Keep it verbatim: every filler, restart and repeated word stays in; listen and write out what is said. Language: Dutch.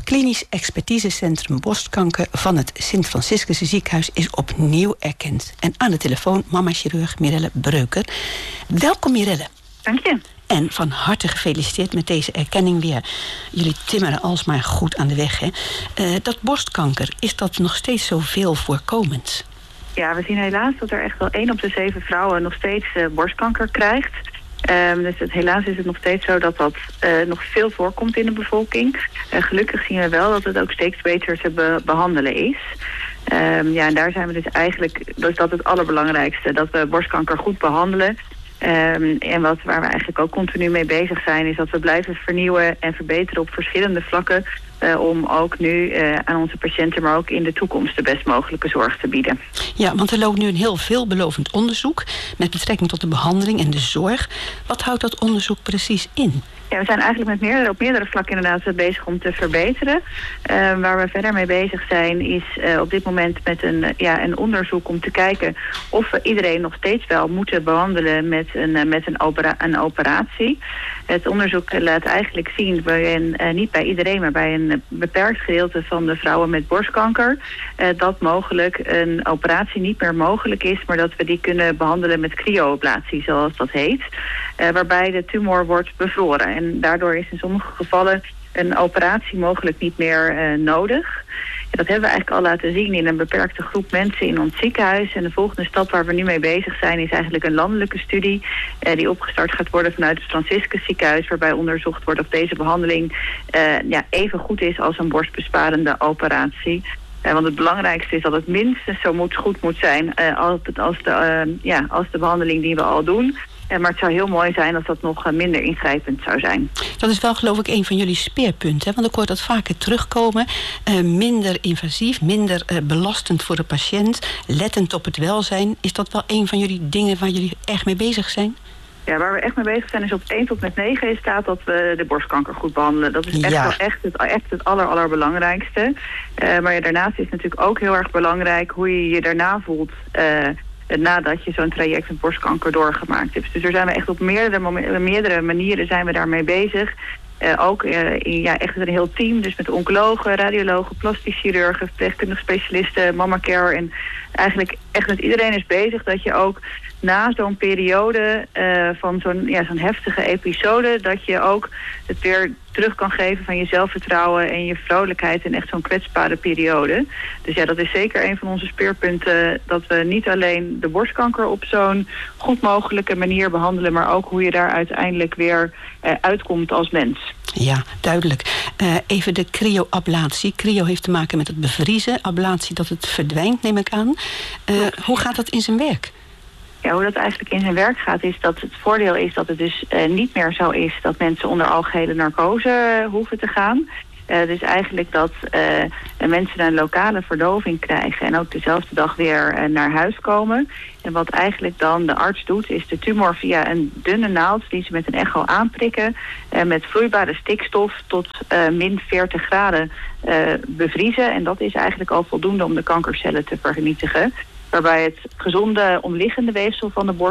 Klinisch Expertisecentrum Borstkanker van het Sint-Franciscus Ziekenhuis is opnieuw erkend. En aan de telefoon mama-chirurg Mirelle Breuker. Welkom Mirelle. Dank je. En van harte gefeliciteerd met deze erkenning weer. Jullie timmeren alsmaar goed aan de weg, hè? Uh, dat borstkanker, is dat nog steeds zoveel voorkomend? Ja, we zien helaas dat er echt wel één op de zeven vrouwen nog steeds uh, borstkanker krijgt. Um, dus het, helaas is het nog steeds zo dat dat uh, nog veel voorkomt in de bevolking. Uh, gelukkig zien we wel dat het ook steeds beter te be- behandelen is. Um, ja, en daar zijn we dus eigenlijk, dus dat het allerbelangrijkste, dat we borstkanker goed behandelen. Um, en wat, waar we eigenlijk ook continu mee bezig zijn, is dat we blijven vernieuwen en verbeteren op verschillende vlakken. Uh, om ook nu uh, aan onze patiënten, maar ook in de toekomst de best mogelijke zorg te bieden. Ja, want er loopt nu een heel veelbelovend onderzoek met betrekking tot de behandeling en de zorg. Wat houdt dat onderzoek precies in? Ja, we zijn eigenlijk met meerdere, op meerdere vlakken inderdaad bezig om te verbeteren. Uh, waar we verder mee bezig zijn is uh, op dit moment met een, uh, ja, een onderzoek om te kijken of we iedereen nog steeds wel moeten behandelen met een, uh, met een, opera- een operatie. Het onderzoek laat eigenlijk zien, waarin, uh, niet bij iedereen, maar bij een beperkt gedeelte van de vrouwen met borstkanker, uh, dat mogelijk een operatie niet meer mogelijk is, maar dat we die kunnen behandelen met cryoablatie, zoals dat heet. Uh, waarbij de tumor wordt bevroren. En daardoor is in sommige gevallen een operatie mogelijk niet meer uh, nodig. En dat hebben we eigenlijk al laten zien in een beperkte groep mensen in ons ziekenhuis. En de volgende stap waar we nu mee bezig zijn is eigenlijk een landelijke studie uh, die opgestart gaat worden vanuit het Franciscus Ziekenhuis, waarbij onderzocht wordt of deze behandeling uh, ja, even goed is als een borstbesparende operatie. Uh, want het belangrijkste is dat het minstens zo moet, goed moet zijn uh, als, het, als, de, uh, ja, als de behandeling die we al doen. Uh, maar het zou heel mooi zijn als dat nog uh, minder ingrijpend zou zijn. Dat is wel geloof ik een van jullie speerpunten. Hè? Want ik hoor dat vaker terugkomen. Uh, minder invasief, minder uh, belastend voor de patiënt. Lettend op het welzijn. Is dat wel een van jullie dingen waar jullie echt mee bezig zijn? Ja, waar we echt mee bezig zijn is op één tot met negen is staat dat we de borstkanker goed behandelen. Dat is echt ja. wel echt het, echt het aller, allerbelangrijkste. Uh, maar ja, daarnaast is het natuurlijk ook heel erg belangrijk hoe je je daarna voelt Uh, nadat je zo'n traject met borstkanker doorgemaakt hebt. Dus daar zijn we echt op meerdere, meerdere manieren zijn we daarmee bezig. Uh, ook uh, in, ja, echt een heel team, dus met oncologen, radiologen, plastisch chirurgen, verpleegkundige specialisten, mama care. En eigenlijk echt met iedereen is bezig dat je ook na zo'n periode uh, van zo'n, ja, zo'n heftige episode, dat je ook het weer terug kan geven van je zelfvertrouwen en je vrolijkheid in echt zo'n kwetsbare periode. Dus ja, dat is zeker een van onze speerpunten, dat we niet alleen de borstkanker op zo'n goed mogelijke manier behandelen, maar ook hoe je daar uiteindelijk weer uh, uitkomt als mens. Ja, duidelijk. Uh, even de cryoablatie. Cryo heeft te maken met het bevriezen. Ablatie dat het verdwijnt, neem ik aan. Uh, hoe gaat dat in zijn werk? Ja, hoe dat eigenlijk in zijn werk gaat is dat het voordeel is dat het dus uh, niet meer zo is dat mensen onder algehele narcose uh, hoeven te gaan. Uh, dus eigenlijk dat uh, mensen een lokale verdoving krijgen en ook dezelfde dag weer uh, naar huis komen. En wat eigenlijk dan de arts doet, is de tumor via een dunne naald die ze met een echo aanprikken, uh, met vloeibare stikstof tot uh, min veertig graden uh, bevriezen. En dat is eigenlijk al voldoende om de kankercellen te vernietigen. Waarbij het gezonde omliggende weefsel van de borst